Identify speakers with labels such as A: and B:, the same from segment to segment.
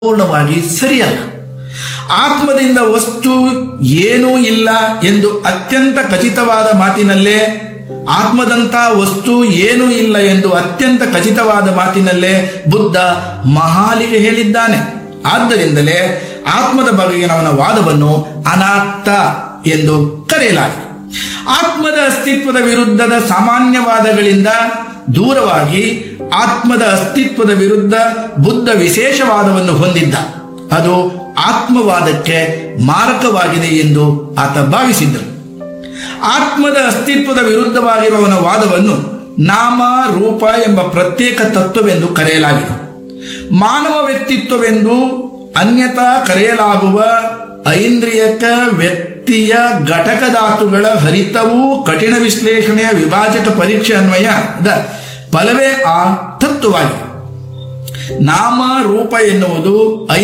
A: ಪೂರ್ಣವಾಗಿ ಸರಿಯಲ್ಲ. ಆತ್ಮದಿಂದ ವಸ್ತು ಏನೂ ಇಲ್ಲ ಎಂದು ಅತ್ಯಂತ ಖಚಿತವಾದ ಮಾತಿನಲ್ಲೇ, ಆತ್ಮದಂಥ ವಸ್ತು ಏನೂ ಇಲ್ಲ ಎಂದು ಅತ್ಯಂತ ಖಚಿತವಾದ ಮಾತಿನಲ್ಲೇ ಬುದ್ಧ ಮಹಾಲಿಗೆ ಹೇಳಿದ್ದಾನೆ. ಆದ್ದರಿಂದಲೇ ಆತ್ಮದ ಬಗೆಗಿನವನ ವಾದವನ್ನು ಅನಾತ್ತ ಎಂದು ಕರೆಯಲಾಗಿದೆ. ಆತ್ಮದ ಅಸ್ತಿತ್ವದ ವಿರುದ್ಧದ ಸಾಮಾನ್ಯವಾದಗಳಿಂದ ದೂರವಾಗಿ ಆತ್ಮದ ಅಸ್ತಿತ್ವದ ವಿರುದ್ಧ ಬುದ್ಧ ವಿಶೇಷವಾದವನ್ನು ಹೊಂದಿದ್ದ. ಅದು ಆತ್ಮವಾದಕ್ಕೆ ಮಾರಕವಾಗಿದೆ ಎಂದು ಆತ ಭಾವಿಸಿದ್ದರು. ಆತ್ಮದ ಅಸ್ತಿತ್ವದ ವಿರುದ್ಧವಾಗಿರುವವನ ವಾದವನ್ನು ನಾಮ ರೂಪ ಎಂಬ ಪ್ರತ್ಯೇಕ ತತ್ವವೆಂದು ಕರೆಯಲಾಗಿದೆ. ಮಾನವ ವ್ಯಕ್ತಿತ್ವವೆಂದು ಅನ್ಯತಾ ಕರೆಯಲಾಗುವ ಐಂದ್ರಿಯಕ ವ್ಯಕ್ತಿಯ ಘಟಕಧಾತುಗಳ ಹರಿತವೂ ಕಠಿಣ ವಿಶ್ಲೇಷಣೆಯ ವಿಭಾಜಕ ಪರೀಕ್ಷೆ ಅನ್ವಯದ ಫಲವೇ ಆ ತತ್ವವಾಗಿದೆ. ನಾಮ ರೂಪ ಎನ್ನುವುದು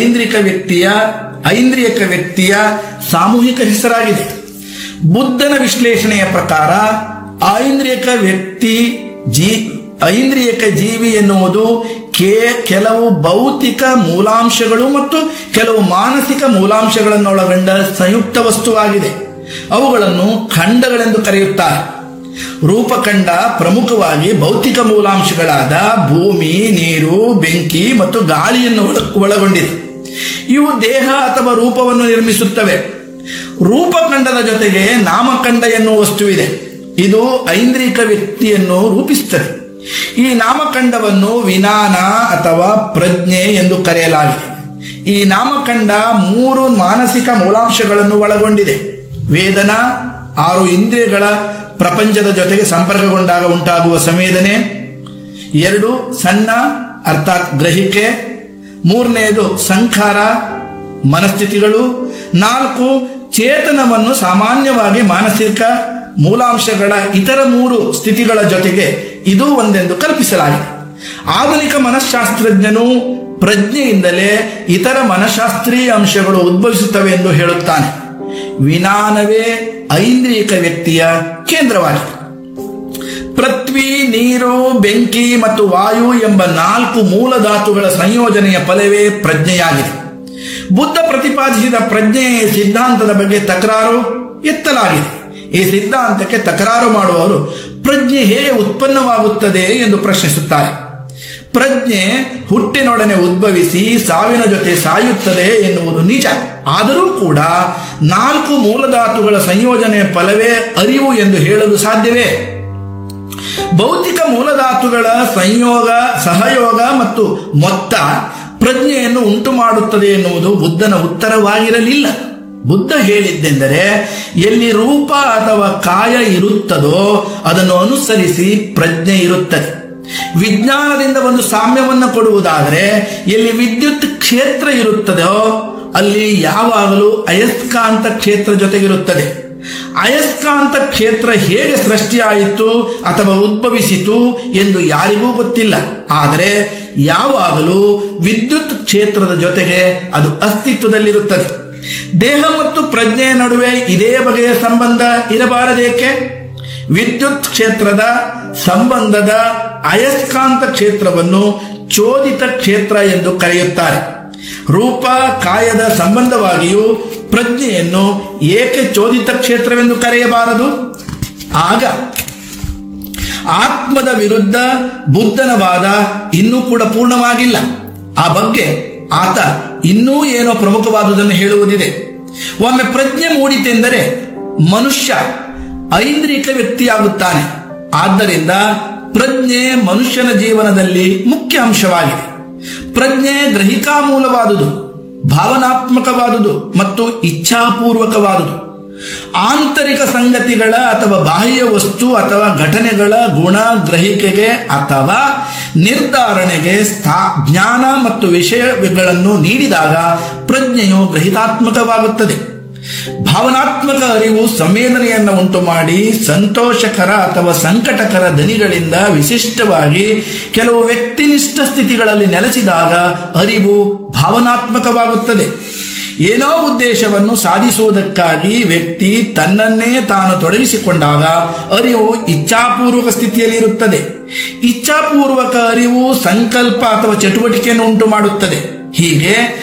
A: ಐಂದ್ರಿಯಕ ವ್ಯಕ್ತಿಯ ಸಾಮೂಹಿಕ ಹೆಸರಾಗಿದೆ. ಬುದ್ಧನ ವಿಶ್ಲೇಷಣೆಯ ಪ್ರಕಾರ ಐಂದ್ರಿಯಕ ಜೀವಿ ಎನ್ನುವುದು ಕೆಲವು ಭೌತಿಕ ಮೂಲಾಂಶಗಳು ಮತ್ತು ಕೆಲವು ಮಾನಸಿಕ ಮೂಲಾಂಶಗಳನ್ನೊಳಗೊಂಡ ಸಂಯುಕ್ತ ವಸ್ತುವಾಗಿದೆ. ಅವುಗಳನ್ನು ಖಂಡಗಳೆಂದು ಕರೆಯುತ್ತಾರೆ. ರೂಪಖಂಡ ಪ್ರಮುಖವಾಗಿ ಭೌತಿಕ ಮೂಲಾಂಶಗಳಾದ ಭೂಮಿ, ನೀರು, ಬೆಂಕಿ ಮತ್ತು ಗಾಳಿಯನ್ನು ಒಳಗೊಂಡಿದೆ. ಇವು ದೇಹ ಅಥವಾ ರೂಪವನ್ನು ನಿರ್ಮಿಸುತ್ತವೆ. ರೂಪಖಂಡದ ಜೊತೆಗೆ ನಾಮಖಂಡ ಎನ್ನುವ ವಸ್ತುವಿದೆ. ಇದು ಐಂದ್ರಿಕ ವ್ಯಕ್ತಿಯನ್ನು ರೂಪಿಸುತ್ತದೆ. ಈ ನಾಮಖಂಡವನ್ನು ವಿಜ್ಞಾನ ಅಥವಾ ಪ್ರಜ್ಞೆ ಎಂದು ಕರೆಯಲಾಗಿದೆ. ಈ ನಾಮಖಂಡ 3 ಮಾನಸಿಕ ಮೂಲಾಂಶಗಳನ್ನು ಒಳಗೊಂಡಿದೆ: ವೇದನ, 6 ಇಂದ್ರಿಯಗಳ ಪ್ರಪಂಚದ ಜೊತೆಗೆ ಸಂಪರ್ಕಗೊಂಡಾಗ ಉಂಟಾಗುವ ಸಂವೇದನೆ, 2 ಸಣ್ಣ ಅರ್ಥಾತ್ ಗ್ರಹಿಕೆ, 3ನೇದು ಸಂಖಾರ ಮನಸ್ಥಿತಿಗಳು, 4 ಚೇತನವನ್ನು ಸಾಮಾನ್ಯವಾಗಿ ಮಾನಸಿಕ ಮೂಲಾಂಶಗಳ ಇತರ 3 ಸ್ಥಿತಿಗಳ ಜೊತೆಗೆ ಇದು ಒಂದೆಂದು ಕಲ್ಪಿಸಲಾಗಿದೆ. ಆಧುನಿಕ ಮನಃಶಾಸ್ತ್ರಜ್ಞನು ಪ್ರಜ್ಞೆಯಿಂದಲೇ ಇತರ ಮನಃಶಾಸ್ತ್ರೀಯ ಅಂಶಗಳು ಉದ್ಭವಿಸುತ್ತವೆ ಎಂದು ಹೇಳುತ್ತಾನೆ. ವಿಜ್ಞಾನವೇ ಐಂದ್ರಿಯಕ ವ್ಯಕ್ತಿಯ ಕೇಂದ್ರವಾಗಿದೆ. ಪೃಥ್ವಿ, ನೀರು, ಬೆಂಕಿ ಮತ್ತು ವಾಯು ಎಂಬ 4 ಮೂಲ ಧಾತುಗಳ ಸಂಯೋಜನೆಯ ಫಲವೇ ಪ್ರಜ್ಞೆಯಾಗಿದೆ. ಬುದ್ಧ ಪ್ರತಿಪಾದಿಸಿದ ಪ್ರಜ್ಞೆಯ ಸಿದ್ಧಾಂತದ ಬಗ್ಗೆ ತಕರಾರು ಎತ್ತಲಾಗಿದೆ. ಈ ಸಿದ್ಧಾಂತಕ್ಕೆ ತಕರಾರು ಮಾಡುವವರು ಪ್ರಜ್ಞೆ ಹೇಗೆ ಉತ್ಪನ್ನವಾಗುತ್ತದೆ ಎಂದು ಪ್ರಶ್ನಿಸುತ್ತಾರೆ. ಪ್ರಜ್ಞೆ ಹುಟ್ಟಿನೊಡನೆ ಉದ್ಭವಿಸಿ ಸಾವಿನ ಜೊತೆ ಸಾಯುತ್ತದೆ ಎನ್ನುವುದು ನಿಜ. ಆದರೂ ಕೂಡ 4 ಮೂಲಧಾತುಗಳ ಸಂಯೋಜನೆಯ ಫಲವೇ ಅರಿವು ಎಂದು ಹೇಳಲು ಸಾಧ್ಯವೇ? ಭೌತಿಕ ಮೂಲಧಾತುಗಳ ಸಹಯೋಗ ಮತ್ತು ಮೊತ್ತ ಪ್ರಜ್ಞೆಯನ್ನು ಉಂಟು ಮಾಡುತ್ತದೆ ಎನ್ನುವುದು ಬುದ್ಧನ ಉತ್ತರವಾಗಿರಲಿಲ್ಲ. ಬುದ್ಧ ಹೇಳಿದ್ದೆಂದರೆ, ಎಲ್ಲಿ ರೂಪ ಅಥವಾ ಕಾಯ ಇರುತ್ತದೋ ಅದನ್ನು ಅನುಸರಿಸಿ ಪ್ರಜ್ಞೆ ಇರುತ್ತದೆ. ವಿಜ್ಞಾನದಿಂದ ಒಂದು ಸಾಮ್ಯವನ್ನು ಕೊಡುವುದಾದರೆ, ಎಲ್ಲಿ ವಿದ್ಯುತ್ ಕ್ಷೇತ್ರ ಇರುತ್ತದೋ ಅಲ್ಲಿ ಯಾವಾಗಲೂ ಅಯಸ್ಕಾಂತ ಕ್ಷೇತ್ರ ಜೊತೆಗಿರುತ್ತದೆ. ಅಯಸ್ಕಾಂತ ಕ್ಷೇತ್ರ ಹೇಗೆ ಸೃಷ್ಟಿಯಾಯಿತು ಅಥವಾ ಉದ್ಭವಿಸಿತು ಎಂದು ಯಾರಿಗೂ ಗೊತ್ತಿಲ್ಲ. ಆದರೆ ಯಾವಾಗಲೂ ವಿದ್ಯುತ್ ಕ್ಷೇತ್ರದ ಜೊತೆಗೆ ಅದು ಅಸ್ತಿತ್ವದಲ್ಲಿರುತ್ತದೆ. ದೇಹ ಮತ್ತು ಪ್ರಜ್ಞೆಯ ನಡುವೆ ಇದೇ ಬಗೆಯ ಸಂಬಂಧ ಇರಬಾರದೇಕೆ? ವಿದ್ಯುತ್ ಕ್ಷೇತ್ರದ ಸಂಬಂಧದ ಅಯಸ್ಕಾಂತ ಕ್ಷೇತ್ರವನ್ನು ಚೋದಿತ ಕ್ಷೇತ್ರ ಎಂದು ಕರೆಯುತ್ತಾರೆ. ರೂಪ ಕಾಯದ ಸಂಬಂಧವಾಗಿಯೂ ಪ್ರಜ್ಞೆಯನ್ನು ಏಕೆ ಚೋದಿತ ಕ್ಷೇತ್ರವೆಂದು ಕರೆಯಬಾರದು? ಆಗ ಆತ್ಮದ ವಿರುದ್ಧ ಬುದ್ಧನ ವಾದ ಇನ್ನೂ ಕೂಡ ಪೂರ್ಣವಾಗಿಲ್ಲ. ಆ ಬಗ್ಗೆ ಆತ ಇನ್ನೂ ಏನೋ ಪ್ರಮುಖವಾದುದನ್ನು ಹೇಳುವುದಿದೆ. ಒಮ್ಮೆ ಪ್ರಜ್ಞೆ ಮೂಡಿತೆಂದರೆ ಮನುಷ್ಯ ಐಂದ್ರಿಕ ವ್ಯಕ್ತಿಯಾಗುತ್ತಾನೆ. ಆದ್ದರಿಂದ ಪ್ರಜ್ಞೆ ಮನುಷ್ಯನ ಜೀವನದಲ್ಲಿ ಮುಖ್ಯ ಅಂಶವಾಗಿದೆ. ಪ್ರಜ್ಞೆ ಗ್ರಹಿಕಾ ಮೂಲವಾದುದು, ಭಾವನಾತ್ಮಕವಾದುದು ಮತ್ತು ಇಚ್ಛಾಪೂರ್ವಕವಾದುದು. ಆಂತರಿಕ ಸಂಗತಿಗಳ ಅಥವಾ ಬಾಹ್ಯ ವಸ್ತು ಅಥವಾ ಘಟನೆಗಳ ಗುಣ ಗ್ರಹಿಕೆಗೆ ಅಥವಾ ನಿರ್ಧಾರಣೆಗೆ ಜ್ಞಾನ ಮತ್ತು ವಿಷಯಗಳನ್ನು ನೀಡಿದಾಗ ಪ್ರಜ್ಞೆಯು ಗ್ರಹಿತಾತ್ಮಕವಾಗುತ್ತದೆ. ಭಾವನಾತ್ಮಕ ಅರಿವು ಸಂವೇದನೆಯನ್ನು ಉಂಟು ಮಾಡಿ ಸಂತೋಷಕರ ಅಥವಾ ಸಂಕಟಕರ ದನಿಗಳಿಂದ ವಿಶಿಷ್ಟವಾಗಿ ಕೆಲವು ವ್ಯಕ್ತಿನಿಷ್ಠ ಸ್ಥಿತಿಗಳಲ್ಲಿ ನೆಲೆಸಿದಾಗ ಅರಿವು ಭಾವನಾತ್ಮಕವಾಗುತ್ತದೆ. ಏನೋ ಉದ್ದೇಶವನ್ನು ಸಾಧಿಸುವುದಕ್ಕಾಗಿ ವ್ಯಕ್ತಿ ತನ್ನನ್ನೇ ತಾನು ತೊಡಗಿಸಿಕೊಂಡಾಗ ಅರಿವು ಇಚ್ಛಾಪೂರ್ವಕ ಸ್ಥಿತಿಯಲ್ಲಿರುತ್ತದೆ. ಇಚ್ಛಾಪೂರ್ವಕ ಅರಿವು ಸಂಕಲ್ಪ ಅಥವಾ ಚಟುವಟಿಕೆಯನ್ನು ಉಂಟು ಮಾಡುತ್ತದೆ. ಹೀಗೆ